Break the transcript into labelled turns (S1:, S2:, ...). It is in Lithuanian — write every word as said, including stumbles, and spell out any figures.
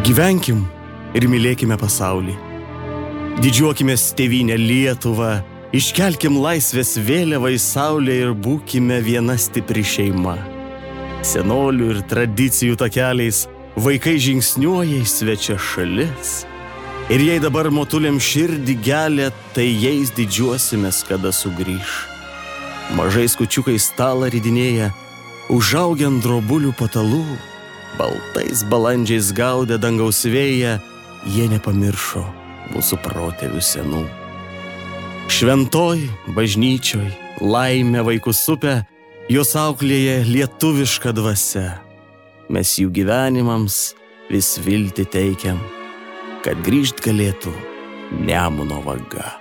S1: Gyvenkim ir mylėkime pasaulį. Didžiuokimės tėvynę Lietuvą, iškelkim laisvės vėliavą į saulę ir būkime viena stipri šeima. Senolių ir tradicijų takeliais vaikai žingsniuoja į svečia šalis. Ir jei dabar motuliam širdį gelia, tai jais didžiuosimės, kada sugrįš. Mažais kučiukais stalą ridinėja, užaugiant drobulių patalų, baltais balandžiais gaudę dangaus vėją, jie nepamiršo mūsų protėvių senų. Šventoj bažnyčioj laimę vaikus supę, jos auklėja lietuviška dvasia. Mes jų gyvenimams vis viltį teikiam, kad grįžt galėtų Nemuno vaga.